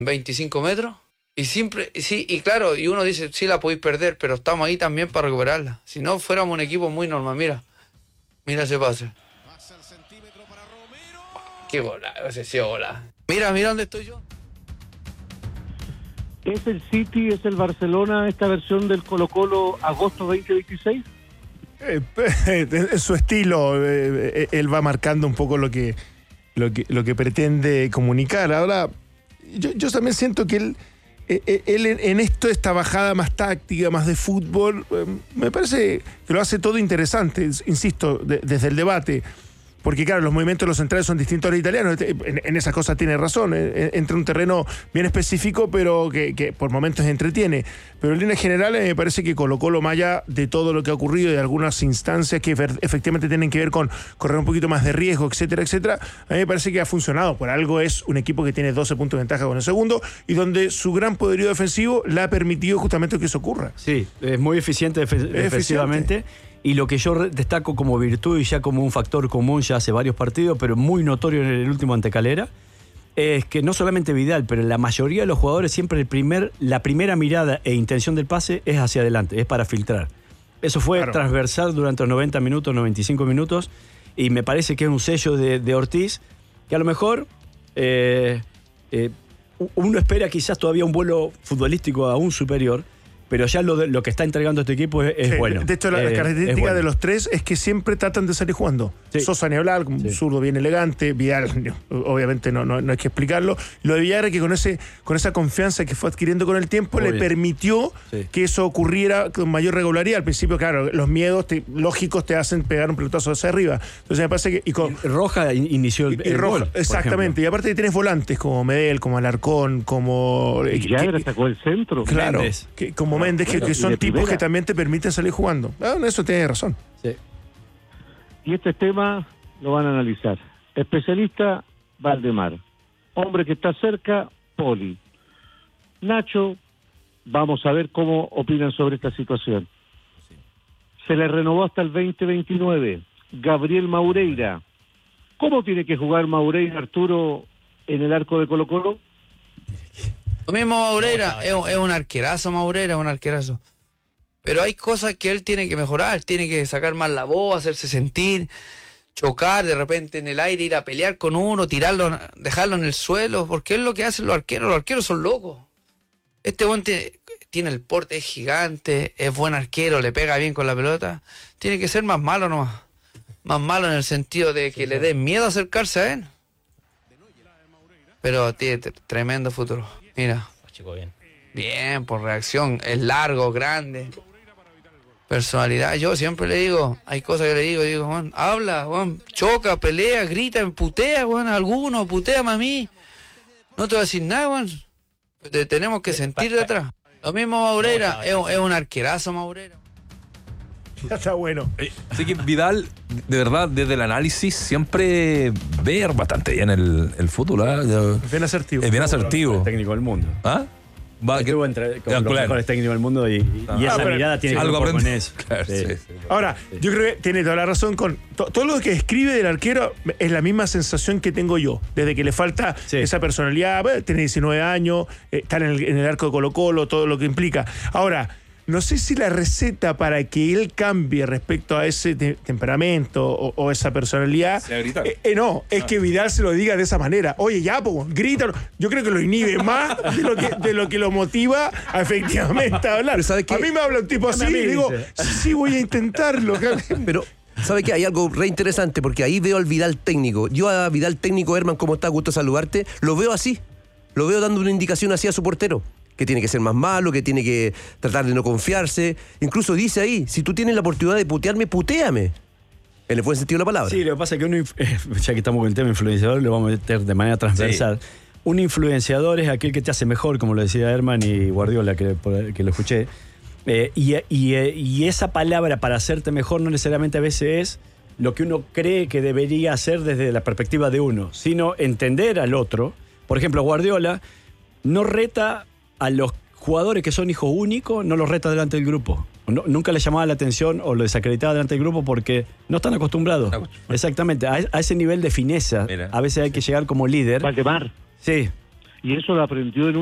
25 metros. Y siempre, sí, y claro, y uno dice, sí la podéis perder, pero estamos ahí también para recuperarla. Si no, fuéramos un equipo muy normal. Mira ese pase. Qué bola, ese sí bola. Mira dónde estoy yo. ¿Es el City, es el Barcelona esta versión del Colo-Colo agosto 2026? Es su estilo, él va marcando un poco lo que pretende comunicar. Ahora, yo también siento que él en esto, esta bajada más táctica, más de fútbol, me parece que lo hace todo interesante, insisto, desde el debate. Porque claro, los movimientos de los centrales son distintos a los italianos. En esas cosas tiene razón. Entra un terreno bien específico, pero que por momentos entretiene. Pero en líneas generales me parece que Colo-Colo, más allá de todo lo que ha ocurrido, de algunas instancias que efectivamente tienen que ver con correr un poquito más de riesgo, etcétera, etcétera, a mí me parece que ha funcionado. Por algo es un equipo que tiene 12 puntos de ventaja con el segundo y donde su gran poderío defensivo le ha permitido justamente que eso ocurra. Sí, es muy eficiente defensivamente. Y lo que yo destaco como virtud y ya como un factor común ya hace varios partidos, pero muy notorio en el último ante Calera, es que no solamente Vidal, pero la mayoría de los jugadores siempre la primera mirada e intención del pase es hacia adelante, es para filtrar. Eso fue transversal durante los 90 minutos, 95 minutos, y me parece que es un sello de Ortiz, que a lo mejor uno espera quizás todavía un vuelo futbolístico aún superior, pero ya lo que está entregando este equipo es bueno. De hecho, la característica bueno de los tres es que siempre tratan de salir jugando. Sí. Sosa ni hablar, un zurdo bien elegante. Vidal, obviamente no hay que explicarlo. Lo de Vidal es que con esa confianza que fue adquiriendo con el tiempo, le permitió que eso ocurriera con mayor regularidad. Al principio, claro, los miedos lógicos te hacen pegar un pelotazo hacia arriba. Entonces me parece que... Roja inició el Roja, gol, exactamente. Y aparte tienes volantes como Medel, como Alarcón, como... Yadra sacó el centro. Claro, como Méndez, que son tipos que también te permiten salir jugando. Eso tienes razón. Sí. Y este tema lo van a analizar. Especialista, Valdemar. Hombre que está cerca, Poli. Nacho, vamos a ver cómo opinan sobre esta situación. Se le renovó hasta el 2029. Gabriel Maureira. ¿Cómo tiene que jugar Maureira, Arturo, en el arco de Colo-Colo? Lo mismo Maureira, es un arquerazo Maureira, un arquerazo. Pero hay cosas que él tiene que mejorar, tiene que sacar más la voz, hacerse sentir, chocar de repente en el aire, ir a pelear con uno, tirarlo, dejarlo en el suelo, porque es lo que hacen los arqueros son locos. Este buen tiene el porte, es gigante, es buen arquero, le pega bien con la pelota, tiene que ser más malo nomás. Más malo en el sentido de que le dé miedo acercarse a él. Pero tiene tremendo futuro. Mira. Chico, bien. Bien, por reacción. Es largo, grande. Personalidad. Yo siempre le digo, hay cosas que le digo, Juan, habla, Juan, choca, pelea, grita, putea, Juan, alguno, puteame a mí. No te voy a decir nada, Juan. Tenemos que sentir de atrás. Lo mismo Maureira, es un arquerazo Maureira. Ya está bueno. Así que Vidal, de verdad, desde el análisis, siempre ve bastante bien el fútbol. Es bien asertivo. Es bien asertivo. El técnico del mundo. ¿Ah? Estuvo con los mejores técnicos del mundo y esa mirada tiene que ver con eso. Claro, sí. Ahora, yo creo que tiene toda la razón con todo lo que escribe del arquero. Es la misma sensación que tengo yo, desde que le falta esa personalidad. Tiene 19 años, está en el arco de Colo-Colo, todo lo que implica. Ahora, no sé si la receta para que él cambie respecto a ese temperamento o esa personalidad, es que Vidal se lo diga de esa manera. Oye, ya, grita. Yo creo que lo inhibe más de lo que lo motiva a efectivamente a hablar. A mí me habla un tipo así y digo, sí, voy a intentarlo. Pero ¿sabe qué? Hay algo re interesante, porque ahí veo al Vidal técnico. Yo a Vidal técnico, Herman, ¿cómo está? Gusto saludarte. Lo veo así. Lo veo dando una indicación así a su portero, que tiene que ser más malo, que tiene que tratar de no confiarse. Incluso dice ahí, si tú tienes la oportunidad de putearme, putéame. En el buen sentido de la palabra. Sí, lo que pasa es que uno, ya que estamos con el tema influenciador, lo vamos a meter de manera transversal. Sí. Un influenciador es aquel que te hace mejor, como lo decía Herman y Guardiola, que lo escuché. Y esa palabra para hacerte mejor no necesariamente a veces es lo que uno cree que debería hacer desde la perspectiva de uno, sino entender al otro. Por ejemplo, Guardiola no reta a los jugadores que son hijos únicos, no los reta delante del grupo. Nunca les llamaba la atención o lo desacreditaba delante del grupo porque no están acostumbrados. Exactamente, a ese nivel de fineza. Mira. A veces hay que llegar como líder. Valdemar. Sí. Y eso lo aprendió en